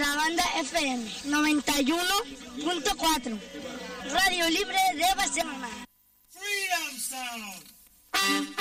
la banda FM 91.4. Radio Libre de Barcelona. Freedom Sound.